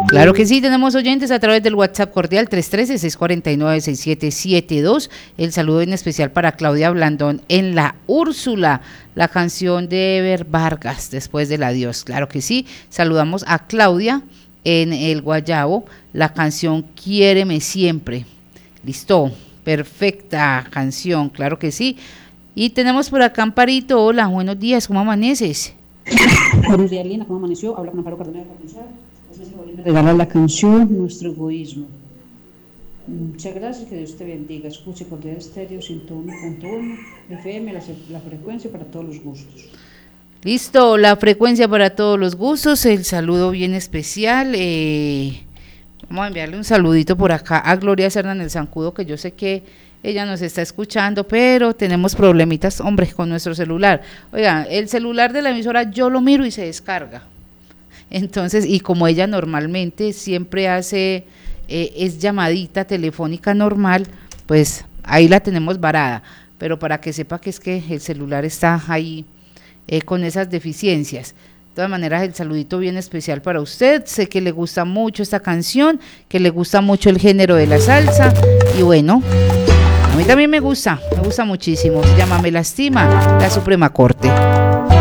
Claro que sí, tenemos oyentes a través del WhatsApp cordial 313-649-6772. El saludo en especial para Claudia Blandón en La Úrsula, la canción de Ever Vargas, Después del Adiós. Claro que sí, saludamos a Claudia en el Guayabo, la canción Quiéreme Siempre. Listo, perfecta canción, claro que sí. Y tenemos por acá Amparito. Hola, buenos días, ¿cómo amaneces? Buenos días, Lina, ¿cómo amaneció? Habla con Amparo Cardenal de Cardenal. Regalar la canción Nuestro Egoísmo. Muchas gracias, que Dios te bendiga. Escuche Cordial Estéreo 101.1 FM, la frecuencia para todos los gustos. Listo, la frecuencia para todos los gustos, el saludo bien especial. Vamos a enviarle un saludito por acá a Gloria Serna en el Zancudo, que yo sé que ella nos está escuchando, pero tenemos problemitas, hombre, con nuestro celular. Oiga, el celular de la emisora yo lo miro y se descarga. Entonces, y como ella normalmente siempre hace, es llamadita telefónica normal, pues ahí la tenemos varada. Pero para que sepa que es que el celular está ahí con esas deficiencias. De todas maneras, el saludito bien especial para usted. Sé que le gusta mucho esta canción, que le gusta mucho el género de la salsa. Y bueno, a mí también me gusta muchísimo. Se llama Me Lastima, la Suprema Corte.